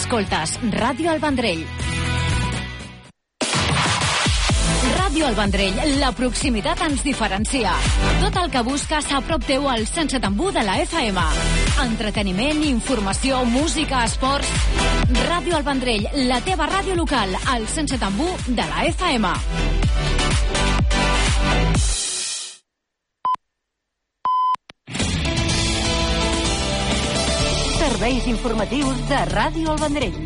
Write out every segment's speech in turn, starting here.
Escoltes Ràdio El Vendrell. Ràdio El Vendrell, la proximitat ens diferencia. Tot el que busques a prop teu al 107.1 de la FM. Entreteniment, informació, música, esports... Ràdio El Vendrell, la teva ràdio local, al 107.1 de la FM. Serveis informatius de Ràdio El Vendrell.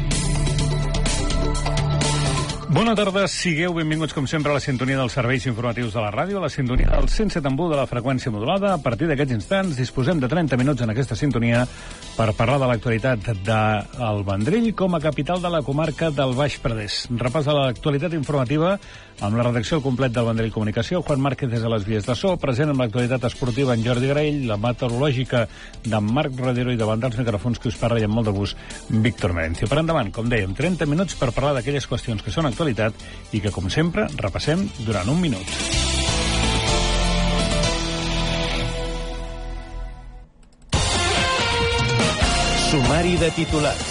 Bona tarda, sigueu benvinguts com sempre a la sintonia dels serveis informatius de la ràdio, a la sintonia del 107.1 de la freqüència modulada. A partir d'aquests instants disposem de 30 minuts en aquesta sintonia per parlar de l'actualitat del Vendrell com a capital de la comarca del Baix Penedès. Repàs de l'actualitat informativa amb la redacció al complet del Vendrell Comunicació. Juan Márquez des de les vies de so, present amb l'actualitat esportiva en Jordi Graell, la meteorològica d'en Marc Rodero i davant dels micròfons que us parla i amb molt de gust Víctor Merencio. Per endavant, com dèiem, 30 minuts per parlar d'aquelles qüestions que són actualitat i que, com sempre, repassem durant un minut. Sumari de titulars.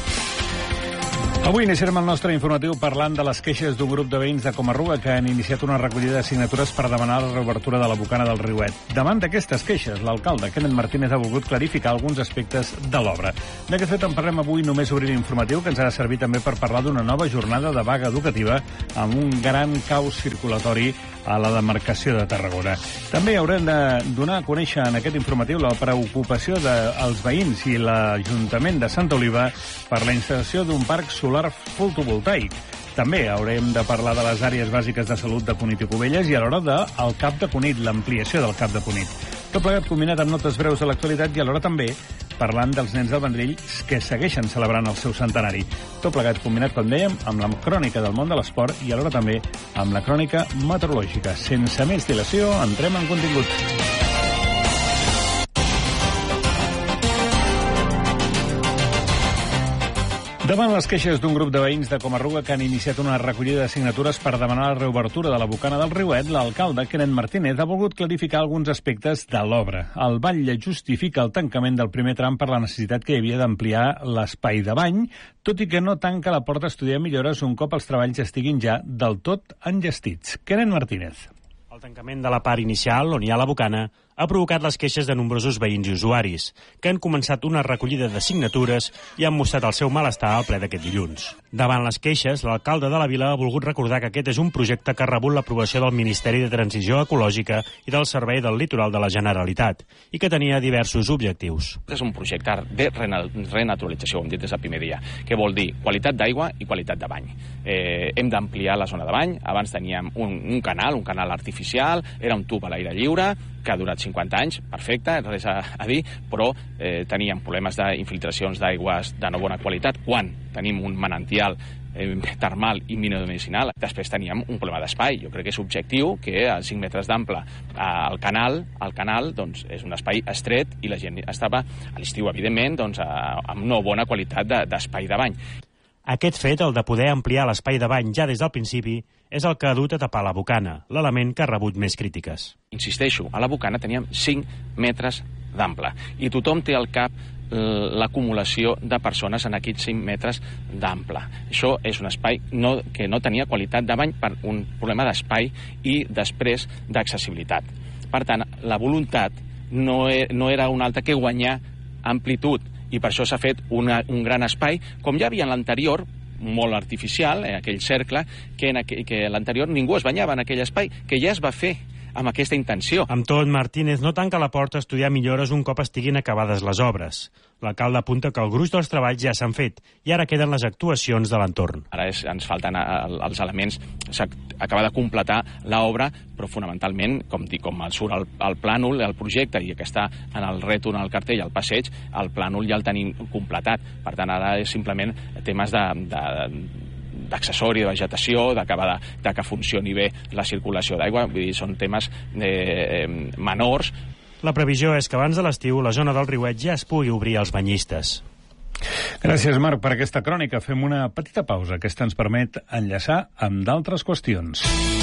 Avui iniciarem el nostre informatiu parlant de les queixes d'un grup de veïns de Comarruga que han iniciat una recollida de signatures per demanar la reobertura de la bocana del Riuet. Davant d'aquestes queixes, l'alcalde Kenneth Martínez ha volgut clarificar alguns aspectes de l'obra. D'aquest fet en parlem avui només obrint l'informatiu, que ens ha de servir també per parlar d'una nova jornada de vaga educativa amb un gran caos circulatori a la demarcació de Tarragona. També haurem de donar a conèixer en aquest informatiu la preocupació dels veïns i l'Ajuntament de Santa Oliva per la instal·lació d'un parc solar fotovoltaic. També haurem de parlar de les àrees bàsiques de salut de Cunit i Cubelles i alhora del CAP de Cunit, l'ampliació del CAP de Cunit. Tot plegat combinat amb notes breus de l'actualitat i alhora també parlant dels nens del Vendrell que segueixen celebrant el seu centenari. Tot plegat combinat, com dèiem, amb la crònica del món de l'esport i alhora també amb la crònica meteorològica. Sense més dilació, entrem en contingut. Davant les queixes d'un grup de veïns de Comarruga que han iniciat una recollida de signatures per demanar la reobertura de la bocana del Riuet, l'alcalde Kenneth Martínez ha volgut clarificar alguns aspectes de l'obra. El batlle justifica el tancament del primer tram per la necessitat que hi havia d'ampliar l'espai de bany, tot i que no tanca la porta a estudiar millores un cop els treballs estiguin ja del tot enllestits. Kenneth Martínez. El tancament de la part inicial, on hi ha la bocana, ha provocat les queixes de nombrosos veïns i usuaris, que han començat una recollida de signatures i han mostrat el seu malestar al ple d'aquest dilluns. Davant les queixes, l'alcalde de la vila ha volgut recordar que aquest és un projecte que ha rebut l'aprovació del Ministeri de Transició Ecològica i del Servei del Litoral de la Generalitat, i que tenia diversos objectius. És un projecte de renaturalització, ho hem dit des del primer dia, que vol dir qualitat d'aigua i qualitat de bany. Hem d'ampliar la zona de bany. Abans teníem un canal artificial, era un tub a l'aire lliure, que ha durat 50 anys, perfecte, res a dir, però teníem problemes d'infiltracions d'aigües de no bona qualitat quan tenim un manantial termal i minomedicinal. Després teníem un problema d'espai. Jo crec que és objectiu que a 5 metres d'ample el canal doncs, és un espai estret i la gent estava a l'estiu, evidentment, doncs, amb no bona qualitat d'espai de bany. Aquest fet, el de poder ampliar l'espai de bany ja des del principi, és el que ha dut a tapar la bocana, l'element que ha rebut més crítiques. Insisteixo, a la bocana teníem 5 metres d'ample i tothom té al cap l'acumulació de persones en aquests 5 metres d'ample. Això és un espai que no tenia qualitat de bany per un problema d'espai i després d'accessibilitat. Per tant, la voluntat no era una altra que guanyar amplitud, i per això s'ha fet un gran espai, com ja havia en l'anterior, molt artificial, aquell cercle, que l'anterior ningú es banyava en aquell espai, que ja es va fer amb aquesta intenció. Amb tot, Martínez no tanca la porta a estudiar millores un cop estiguin acabades les obres. L'alcalde apunta que el gruix dels treballs ja s'han fet i ara queden les actuacions de l'entorn. Ara ens falten els elements, s'acaba de completar l'obra, però fonamentalment, com surt el plànol, el projecte, i que està en el rètol, en el cartell, al passeig, el plànol ja el tenim completat. Per tant, ara és simplement temes d'accessori, de vegetació, d'acabar que funcioni bé la circulació d'aigua. Vull dir, són temes menors. La previsió és que abans de l'estiu la zona del Riuet ja es pugui obrir als banyistes. Gràcies, Marc, per aquesta crònica. Fem una petita pausa. Aquesta ens permet enllaçar amb d'altres qüestions.